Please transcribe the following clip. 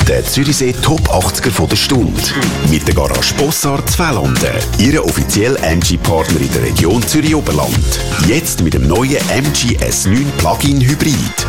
Der Zürichsee Top 80er von der Stunde. Mit der Garage Bossard Zwellanden. Ihre offizielle MG-Partner in der Region Zürich-Oberland. Jetzt mit dem neuen MG S9 Plug-in Hybrid.